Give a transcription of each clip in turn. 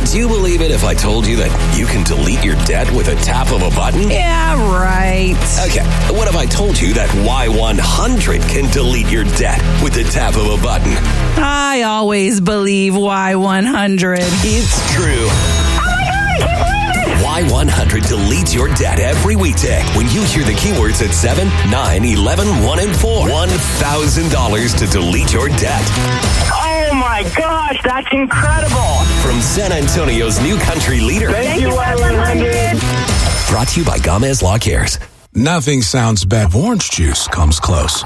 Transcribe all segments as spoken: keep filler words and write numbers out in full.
Would you believe it if I told you that you can delete your debt with a tap of a button? Yeah, right. Okay, what if I told you that Y one hundred can delete your debt with the tap of a button? I always believe Y one hundred. It's true. Oh my God, I can't believe it! Y one hundred deletes your debt every weekday when you hear the keywords at seven, nine, eleven, one, and four. one thousand dollars to delete your debt. Oh my gosh, that's incredible. From San Antonio's new country leader. Thank, Thank you, Y one hundred. Brought to you by Gomez Law Cares. Nothing sounds bad. Orange juice comes close.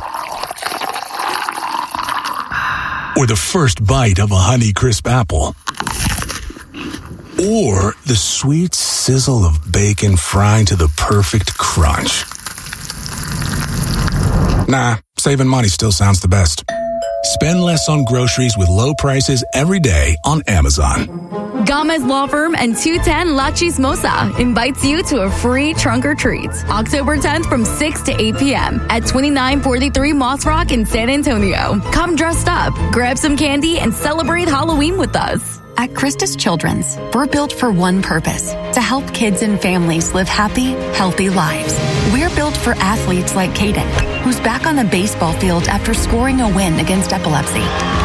Or the first bite of a Honeycrisp apple. Or the sweet sizzle of bacon frying to the perfect crunch. Nah, saving money still sounds the best. Spend less on groceries with low prices every day on Amazon. Gomez Law Firm and two ten La Chismosa invites you to a free trunk or treat October tenth from six to eight p.m. at twenty-nine forty-three Moss Rock in San Antonio. Come dressed up, grab some candy, and celebrate Halloween with us. At Christus Children's, we're built for one purpose, to help kids and families live happy, healthy lives. We're built for athletes like Caden, who's back on the baseball field after scoring a win against epilepsy.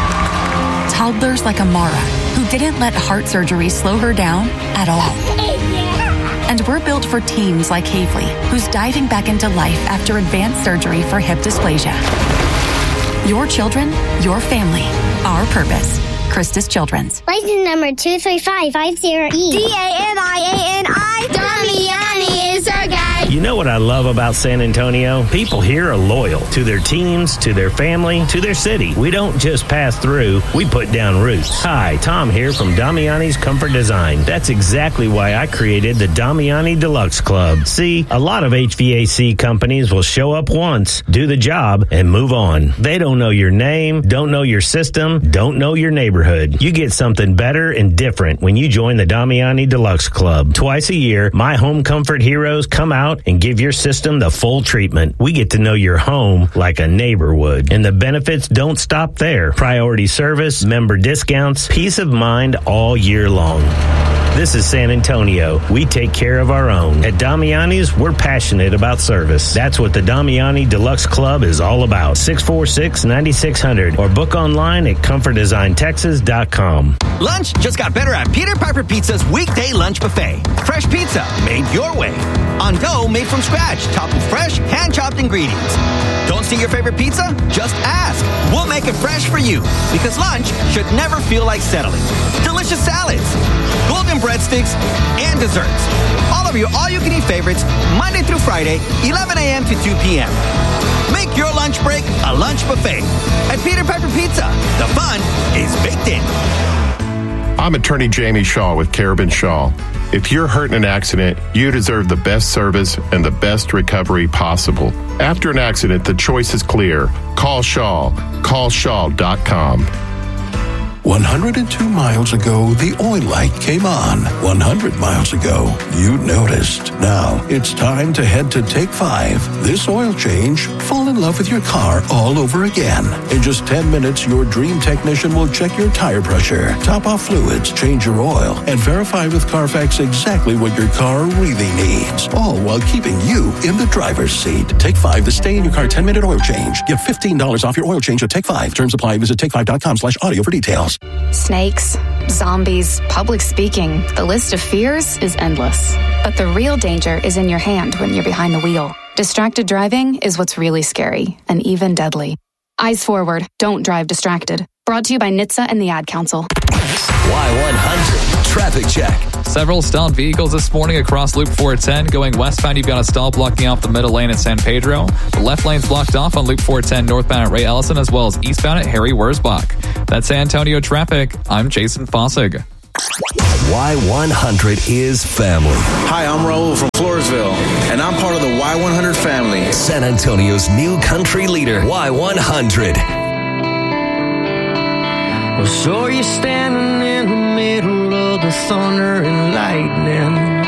Toddlers like Amara, who didn't let heart surgery slow her down at all. And we're built for teens like Havely, who's diving back into life after advanced surgery for hip dysplasia. Your children, your family, our purpose. Christus Children's. License number two three five five zero E. D A N I A N I. Damiani is our guy. You know what I love about San Antonio? People here are loyal to their teams, to their family, to their city. We don't just pass through, we put down roots. Hi, Tom here from Damiani's Comfort Design. That's exactly why I created the Damiani Deluxe Club. See, a lot of H V A C companies will show up once, do the job, and move on. They don't know your name, don't know your system, don't know your neighborhood. You get something better and different when you join the Damiani Deluxe Club. Twice a year, my home comfort heroes come out and give your system the full treatment. We get to know your home like a neighbor would. And the benefits don't stop there. Priority service, member discounts, peace of mind all year long. This is San Antonio. We take care of our own. At Damiani's, we're passionate about service. That's what the Damiani Deluxe Club is all about. six four six, nine six zero zero or book online at comfort design texas dot com. Lunch just got better at Peter Piper Pizza's weekday lunch buffet. Fresh pizza made your way. On dough made from scratch, topped with fresh, hand-chopped ingredients. Don't see your favorite pizza? Just ask. We'll make it fresh for you. Because lunch should never feel like settling. Delicious salads, golden breadsticks, and desserts. All of your all-you-can-eat favorites, Monday through Friday, eleven a.m. to two p.m. Make your lunch break a lunch buffet. At Peter Piper Pizza, the fun is baked in. I'm attorney Jamie Shaw with Carabin Shaw. If you're hurt in an accident, you deserve the best service and the best recovery possible. After an accident, the choice is clear. Call Shaw. Call shaw dot com. one hundred two miles ago, the oil light came on. one hundred miles ago, you noticed. Now, it's time to head to Take Five. This oil change, fall in love with your car all over again. In just ten minutes, your dream technician will check your tire pressure, top off fluids, change your oil, and verify with Carfax exactly what your car really needs. All while keeping you in the driver's seat. Take Five, the stay in your car ten-minute oil change. Get fifteen dollars off your oil change at Take Five. Terms apply. Visit take five dot com slash audio for details. Snakes, zombies, public speaking. The list of fears is endless. But the real danger is in your hand when you're behind the wheel. Distracted driving is what's really scary and even deadly. Eyes forward. Don't drive distracted. Brought to you by N H T S A and the Ad Council. Y one hundred Traffic Check. Several stalled vehicles this morning across Loop four ten. Going westbound, you've got a stall blocking off the middle lane at San Pedro. The left lane's blocked off on Loop four ten northbound at Ray Ellison, as well as eastbound at Harry Wurzbach. That's San Antonio traffic. I'm Jason Fossig. Y one hundred is family. Hi, I'm Raul from Floresville, and I'm part of the Y one hundred family. San Antonio's new country leader, Y one hundred. Well, so you're standing in the middle of the thunder and lightning.